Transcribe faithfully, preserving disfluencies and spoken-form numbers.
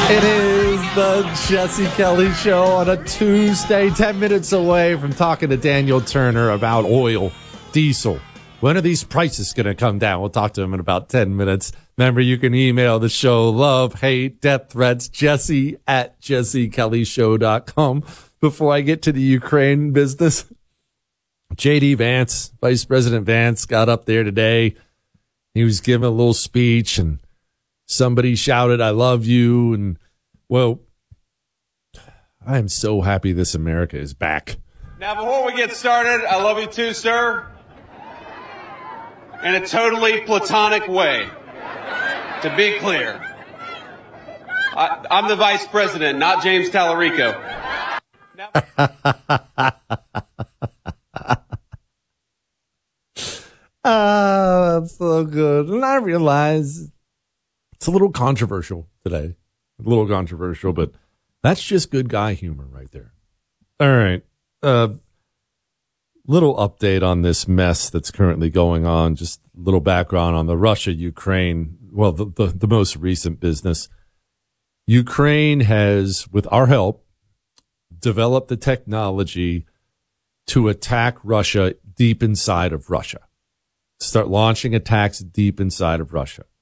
It is the Jesse Kelly Show on a Tuesday, ten minutes away from talking to Daniel Turner about oil, diesel. When are these prices going to come down? We'll talk to him in about ten minutes. Remember, you can email the show, love, hate, death threats, Jesse at jesse kelly show dot com. Before I get to the Ukraine business, J D Vance, Vice President Vance, got up there today. He was giving a little speech, and somebody shouted, "I love you." And, well, I am so happy this America is back. Now, before we get started, I love you too, sir. In a totally platonic way, to be clear. I, I'm the vice president, not James Tallarico. Now- Ah, that's so good. And I realize it's a little controversial today. A little controversial, but that's just good guy humor right there. All right. Uh, little update on this mess that's currently going on. Just a little background on the Russia-Ukraine, well, the, the, the most recent business. Ukraine has, with our help, developed the technology to attack Russia deep inside of Russia. Start launching attacks deep inside of Russia.